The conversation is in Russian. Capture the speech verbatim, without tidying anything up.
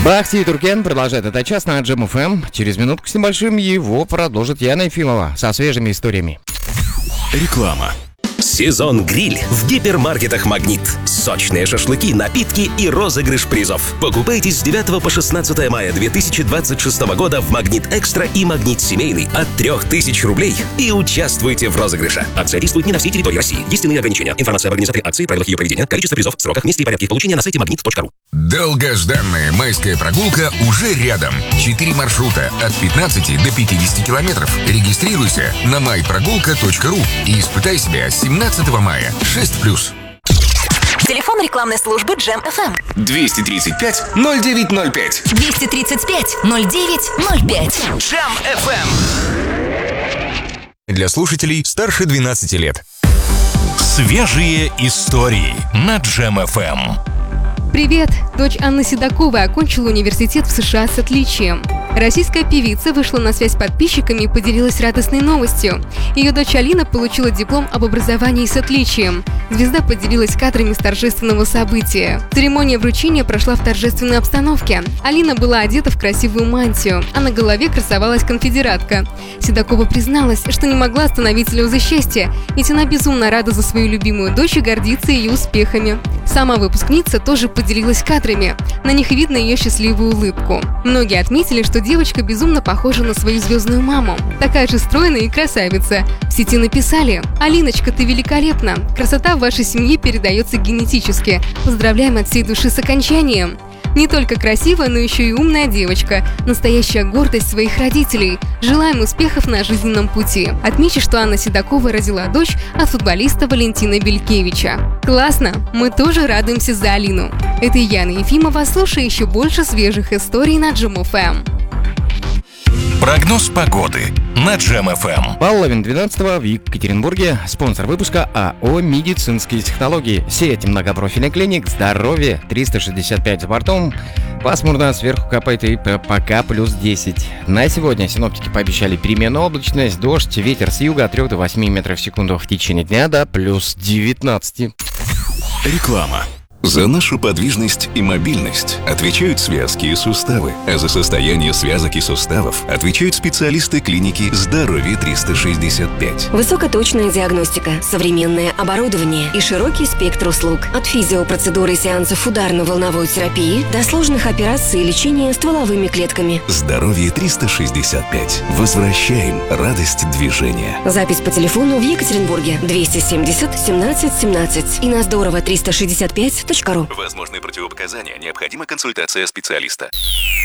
Бахти Туркен продолжает этот час на Джем эф эм. Через минутку с небольшим его продолжит Яна Ефимова со свежими историями. Реклама. Сезон гриль в гипермаркетах «Магнит». Сочные шашлыки, напитки и розыгрыш призов. Покупайте с девятого по шестнадцатое мая две тысячи двадцать шестого года в «Магнит Экстра» и «Магнит Семейный» от трех тысяч рублей и участвуйте в розыгрыше. Акция действует не на всей территории России. Есть иные ограничения. Информация об организаторе акции, правилах ее проведения, количество призов, сроках, месте и порядке их получения на сайте магнит точка ру. Долгожданная майская прогулка уже рядом. Четыре маршрута от пятнадцати до пятидесяти километров. Регистрируйся на май прогулка точка ру и испытай себя семнадцатого мая. шесть плюс. Телефон рекламной службы Джем эф эм. двести тридцать пять ноль девять ноль пять. двести тридцать пять ноль девять ноль пять. Джем эф эм. Для слушателей старше двенадцати лет. Свежие истории на Джем эф эм. Привет! Дочь Анны Седоковой окончила университет в США с отличием. Российская певица вышла на связь с подписчиками и поделилась радостной новостью. Ее дочь Алина получила диплом об образовании с отличием. Звезда поделилась кадрами с торжественного события. Церемония вручения прошла в торжественной обстановке. Алина была одета в красивую мантию, а на голове красовалась конфедератка. Седокова призналась, что не могла остановить слезы счастья, ведь она безумно рада за свою любимую дочь и гордится ее успехами. Сама выпускница тоже поделилась кадрами. На них видно ее счастливую улыбку. Многие отметили, что девочка безумно похожа на свою звездную маму. Такая же стройная и красавица. В сети написали: «Алиночка, ты великолепна. Красота в вашей семье передается генетически. Поздравляем от всей души с окончанием». Не только красивая, но еще и умная девочка. Настоящая гордость своих родителей. Желаем успехов на жизненном пути. Отмечу, что Анна Седокова родила дочь от футболиста Валентина Белькевича. Классно! Мы тоже радуемся за Алину. Это Яна Ефимова. Слушай еще больше свежих историй на Джем эф эм. Прогноз погоды на Джем эф эм. Половина двенадцатого в Екатеринбурге. Спонсор выпуска АО «Медицинские технологии». Сеть многопрофильных клиник. Здоровье. триста шестьдесят пять за бортом. Пасмурно, сверху капает и пока плюс десять. На сегодня синоптики пообещали переменную облачность, дождь, ветер с юга от трёх до восьми метров в секунду в течение дня до плюс девятнадцати. Реклама. За нашу подвижность и мобильность отвечают связки и суставы, а за состояние связок и суставов отвечают специалисты клиники «Здоровье триста шестьдесят пять». Высокоточная диагностика, современное оборудование и широкий спектр услуг. От физиопроцедуры и сеансов ударно-волновой терапии до сложных операций и лечения стволовыми клетками. «Здоровье триста шестьдесят пять». Возвращаем радость движения. Запись по телефону в Екатеринбурге двести семьдесят семнадцать семнадцать и на здорово триста шестьдесят пять точка ру. Возможны противопоказания, необходима консультация специалиста.